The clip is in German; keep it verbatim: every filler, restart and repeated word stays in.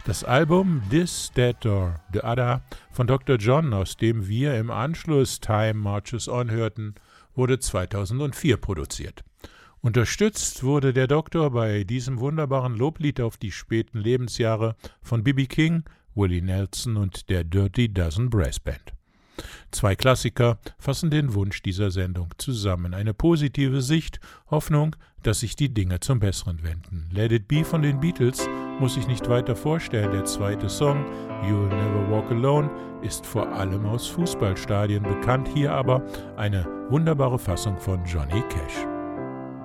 Das Album This, That or the Other von Doktor John, aus dem wir im Anschluss Time Marches On hörten, wurde zweitausendvier produziert. Unterstützt wurde der Doktor bei diesem wunderbaren Loblied auf die späten Lebensjahre von B B King, Willie Nelson und der Dirty Dozen Brass Band. Zwei Klassiker fassen den Wunsch dieser Sendung zusammen. Eine positive Sicht, Hoffnung, dass sich die Dinge zum Besseren wenden. Let It Be von den Beatles muss ich nicht weiter vorstellen. Der zweite Song, You'll Never Walk Alone, ist vor allem aus Fußballstadien bekannt. Hier aber eine wunderbare Fassung von Johnny Cash.